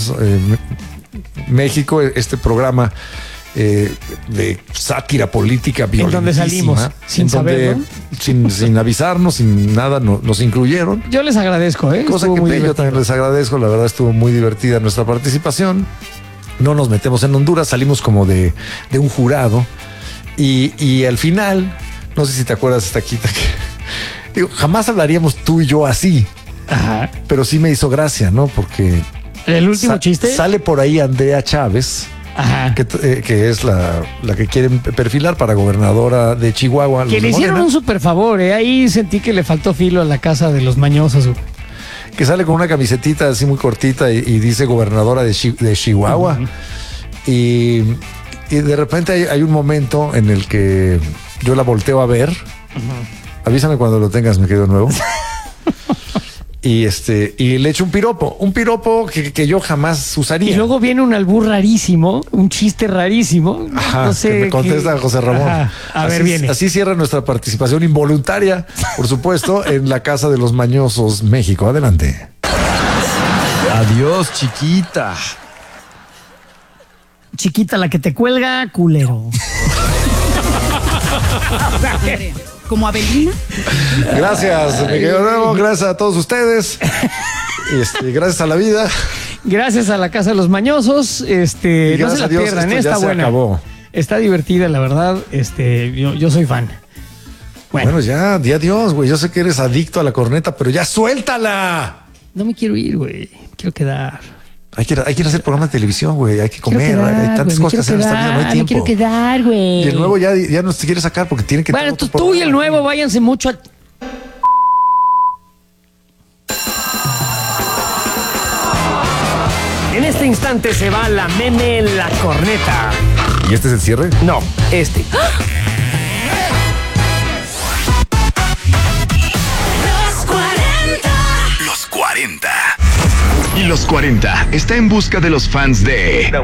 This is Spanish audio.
México, este programa de sátira política violentísima. En donde salimos, sin saberlo. Sin avisarnos, sin nada, nos incluyeron. Yo les agradezco, Cosa estuvo que yo también les agradezco. La verdad estuvo muy divertida nuestra participación. No nos metemos en Honduras, salimos como de un jurado. Y al final, no sé si te acuerdas, Taquita, que digo, jamás hablaríamos tú y yo así. Ajá. Pero sí me hizo gracia, ¿no? Porque el último chiste sale por ahí Andrea Chávez. Ajá. Que es la que quieren perfilar para gobernadora de Chihuahua. Que le hicieron un súper favor, Ahí sentí que le faltó filo a la casa de los mañosos. Que sale con una camisetita así muy cortita y dice gobernadora de Chihuahua. Uh-huh. Y de repente hay un momento en el que yo la volteo a ver. Uh-huh. Avísame cuando lo tengas, mi querido Nuevo. Y le echo un piropo que yo jamás usaría. Y luego viene un albur rarísimo, un chiste rarísimo. Ajá, no sé, que me contesta José Ramón. Ajá. Viene. Así cierra nuestra participación involuntaria, por supuesto, en la Casa de los Mañosos, México. Adelante. Adiós, chiquita. Chiquita, la que te cuelga, culero. ¿Como Abelina? Gracias, mi querido Nuevo. Gracias a todos ustedes. Gracias a la vida. Gracias a la Casa de los Mañosos. No se la pierdan, está buena. Acabó. Está divertida, la verdad. Yo soy fan. Bueno, ya adiós, güey. Yo sé que eres adicto a la corneta, pero ya suéltala. No me quiero ir, güey. Quiero quedar. Hay que ir a hacer programas de televisión, güey. Hay que comer. Hay tantas cosas que hacer en esta vida. No hay tiempo. Me quiero quedar, güey. Y el Nuevo ya no se quiere sacar porque tiene que... Bueno, tú y el Nuevo váyanse mucho a... En este instante se va la meme en la corneta. ¿Y este es el cierre? No, este. Los 40. Y los 40 está en busca de los fans de